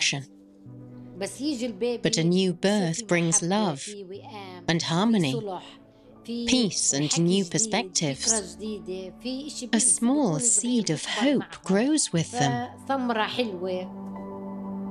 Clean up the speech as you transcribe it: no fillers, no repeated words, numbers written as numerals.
destruction. But a new birth brings love and harmony, peace and new perspectives. A small seed of hope grows with them.